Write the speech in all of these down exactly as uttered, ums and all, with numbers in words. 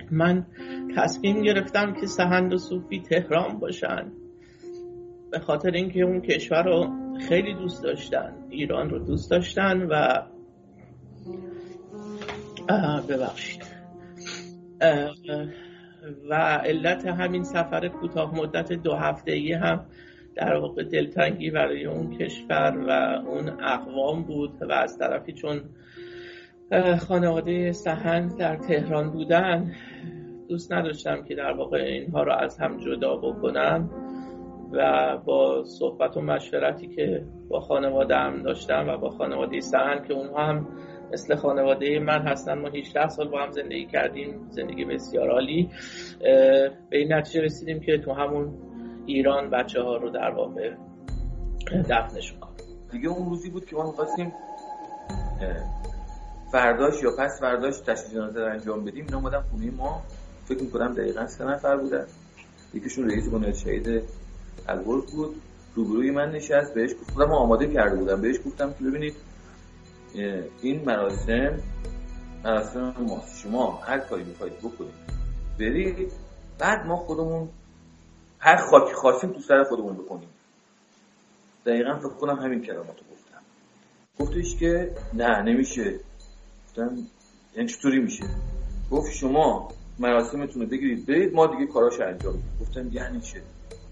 من تصمیم گرفتم که سهند و صوفی تهران باشن، به خاطر اینکه اون کشور رو خیلی دوست داشتن، ایران رو دوست داشتن و ببخشید و علت همین سفر کوتاه مدت دو هفته‌ای هم در واقع دلتنگی برای اون کشور و اون اقوام بود و از طرفی چون خانواده سهند در تهران بودن دوست نداشتم که در واقع اینها رو از هم جدا بکنم و با صحبت و مشورتی که با خانواده هم داشتم و با خانواده سهند که اونها هم مثل خانواده من هستن، ما هجده سال با هم زندگی کردیم، زندگی بسیار عالی، به این نتیجه رسیدیم که تو همون ایران بچه ها رو در واقع دفنشون کنیم. دیگه اون روزی بود که ما می‌خواستیم فرداش یا پس فرداش تشییع جنازه رو انجام بدیم. اینا اومدن خونه ما، فکر می‌کنم دقیقاً سه نفر بودن. یکیشون رئیس بنیاد شهید البرز بود، روبروی من نشست، بهش گفتم ما آماده کرده بودم، بهش گفتم که ببینید این مراسم مراسم ماست، شما هر کاری می‌خواید بکنید برید، بعد ما خودمون هر خاکی خواستیم تو سر خودمون بکنیم. دقیقاً فکر کنم همین کلماتو گفتم. گفتش که نه نمیشه. گفتم یعنی چطوری میشه؟ گفت شما مراسمتون رو بگیرید برید، ما دیگه کاراشو انجام میدیم. گفتم یعنی چه؟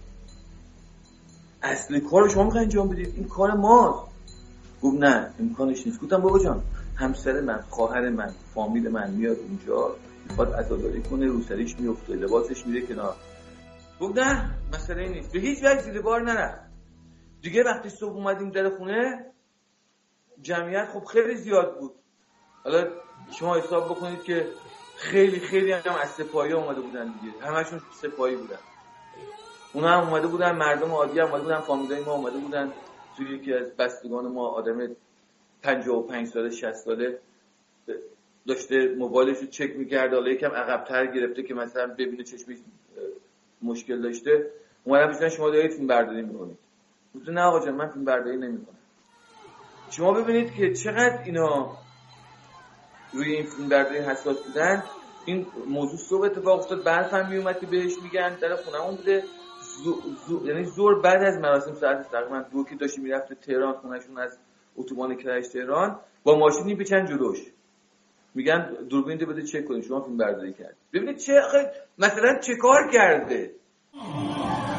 اصلی کارو شما میخواید انجام بدید، این کار ماست. گفت نه امکانش نیست. گفتم بابا جان همسر من، خواهر من، فامیل من میاد اونجا میخواد عزاداری کنه، روسریش میفته، لباسش میره کنار. گفت نه مسئله نیست، به هیچ وجه زیر بار نرفت. دیگه وقتی صبح اومدیم در خونه جمعیت خب خیلی زیاد بود. حالا شما حساب بکنید که خیلی خیلی هم از سپاهی اومده بودن دیگه، همشون سپاهی بودن. اونا هم اومده بودن، مردم عادی هم اومده بودن، فامیلای ما اومده بودن. توی یکی از بستگان ما آدم پنجاه و پنج ساله شصت ساله داشته موبایلش رو چک می‌کرد، حالا یکم عقب‌تر گرفته که مثلا ببینه چشمش مشکل داشته. اومدن بهشون شما دارید فیلم برداری می‌کنید. گفتم نه آقا جان من فیلم برداری نمی‌کنم. شما ببینید که چقدر اینا روی این فیلم برداری حساس بودن. این موضوع صبح اتفاق افتاد، برف هم میومد که بهش میگن در خونه‌مون بوده. زو، زو، یعنی زور بعد از مراسم ساعت تقریبا دو که داشت میرفته تهران، خونهشون از اتوبان کرج تهران با ماشینی بچن جلوش، میگن دوربین بده چک کنید شما فیلم برداری کرد. ببینید چه مثلا چه کار کرده.